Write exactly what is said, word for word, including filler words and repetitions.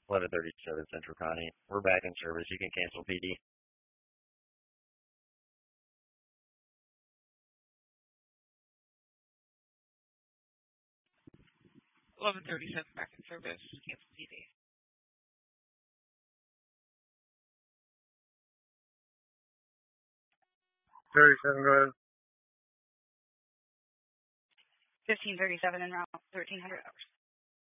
eleven thirty-seven Central Connie. We're back in service. You can cancel P D. eleven thirty-seven back in service. Cancel P D. thirty-seven, go ahead. fifteen thirty-seven en route, thirteen hundred hours.